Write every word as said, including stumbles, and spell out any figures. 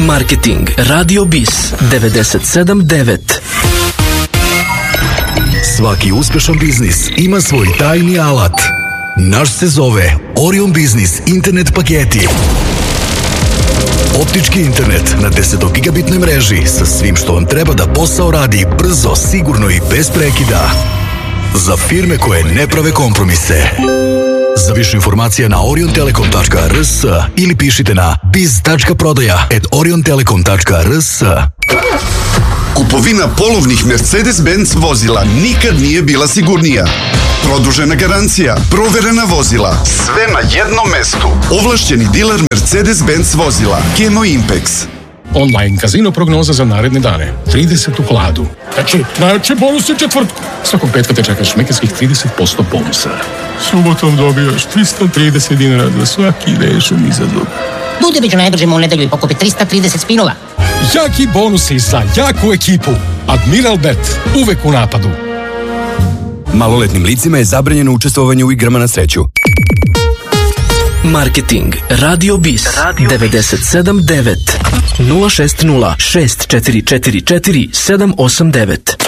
Marketing Radio Bis devedeset sedam devet. Svaki uspešan biznis ima svoj tajni alat. Naš se zove Orion Business internet paketi. Optički internet na desetogigabitnoj mreži sa svim što vam treba da posao radi brzo, sigurno i bez prekida. Za firme koje ne prave kompromise. Za više informacija na orion telekom tačka r s ili pišite na biz tačka prodaja at orion telekom tačka r s. Kupovina polovnih Mercedes-Benz vozila nikad nije bila sigurnija. Produžena garancija, proverena vozila, sve na jednom mestu. Ovlašćeni diler Mercedes-Benz vozila, Kemo Impex. Online kazino prognoza za naredne dane. trideset u hladu. Znači, najveći bonus je četvrtku. Svakog petka te čekaš šmekerskih trideset posto bonusa. Subotom dobijaš trista trideset dinara za svaki rešen izazov. Bude među najbržima u nedelju i pokupi trista trideset spinova. Jaki bonusi za jaku ekipu. Admiral Bet. Uvek u napadu. Maloletnim licima je zabranjeno učestvovanje u igrama na sreću. Marketing Radio Bis devedeset sedam devet nula šest nula šest četiri četiri četiri sedam osam devet.